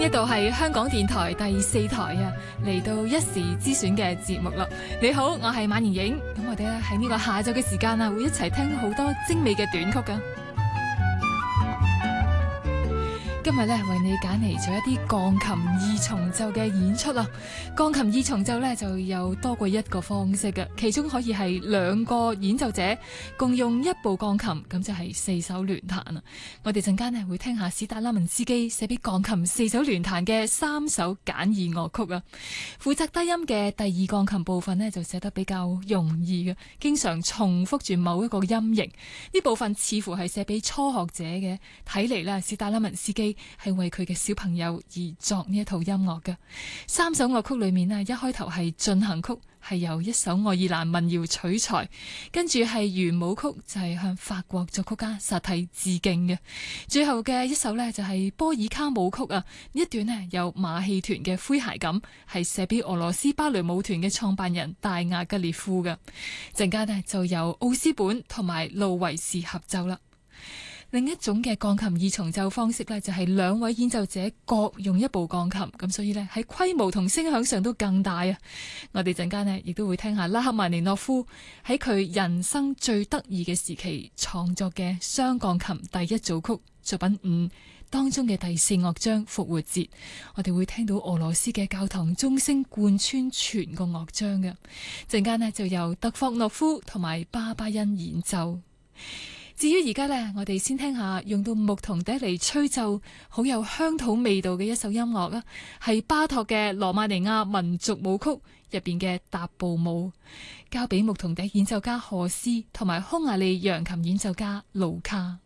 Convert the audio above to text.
呢度係香港電台第4台啊，嚟到一時之選嘅節目啦。你好，我係馬妍影，咁我哋咧喺呢個下晝嘅時間啊，會一齊聽好多精美嘅短曲噶。今日咧為你揀嚟咗一啲鋼琴二重奏嘅演出啦。鋼琴二重奏咧就有多過一個方式嘅，其中可以係2個演奏者共用一部鋼琴，咁就係4手聯彈啦。我哋陣間咧會聽下史達拉文斯基寫俾鋼琴4手聯彈嘅3首簡易樂曲啊。負責低音嘅第2鋼琴部分呢就寫得比較容易嘅，經常重複住某一個音型。呢部分似乎係寫俾初學者嘅，睇嚟咧史達拉文斯基係為佢嘅小朋友而作呢一套音樂嘅。3首樂曲裏面呢，一開頭係進行曲，係由一首愛爾蘭民謠取材，跟住係圓舞曲，就係向法國作曲家薩蒂致敬嘅。最後嘅一首呢，就係波爾卡舞曲啊，呢一段呢，有馬戲團嘅詼諧感，係寫俾俄羅斯芭蕾舞團嘅創辦人大亞吉列夫嘅。陣間呢，就由奧斯本同埋路維士合奏啦。另一種嘅鋼琴二重奏方式呢，就係2位演奏者各用一部鋼琴，咁所以呢，喺規模同聲響上都更大啊！我哋陣間呢，亦都會聽下拉赫曼尼諾夫喺佢人生最得意嘅時期創作嘅雙鋼琴第1組曲作品5當中嘅第4樂章復活節，我哋會聽到俄羅斯嘅教堂鐘聲貫穿全個樂章嘅。陣間呢，就由德霍諾夫同埋巴巴恩演奏。至於而家呢，我哋先聽下用到牧童笛嚟吹奏好有鄉土味道嘅一首音樂啦，係巴托嘅羅馬尼亞民族舞曲入邊嘅踏步舞，交俾牧童笛演奏家何斯同埋匈牙利揚琴演奏家盧卡。